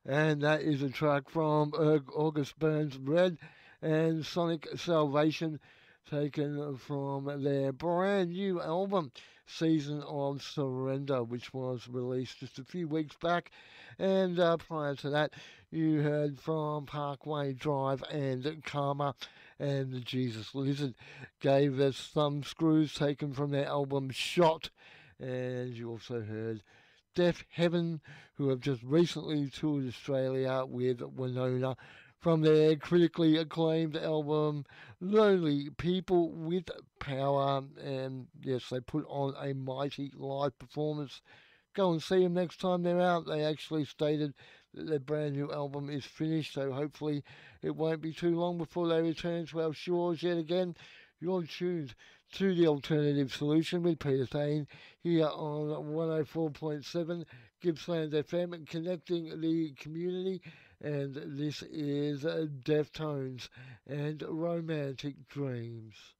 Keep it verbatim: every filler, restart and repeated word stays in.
And that is a track from uh, August Burns Red and Sonic Salvation, taken from their brand new album, Season of Surrender, which was released just a few weeks back. And uh, prior to that, you heard from Parkway Drive and Karma, and the Jesus Lizard gave us some screws taken from their album Shot. And you also heard Deaf Heaven, who have just recently toured Australia with Winona from their critically acclaimed album Lonely People with Power. And yes, they put on a mighty live performance. Go and see them next time they're out. They actually stated that their brand new album is finished, so hopefully it won't be too long before they return to our shores yet again. You're tuned to the Alternative Solution with Peter Thane here on one oh four point seven Gippsland F M, connecting the community. And this is uh, Deftones and Romantic Dreams.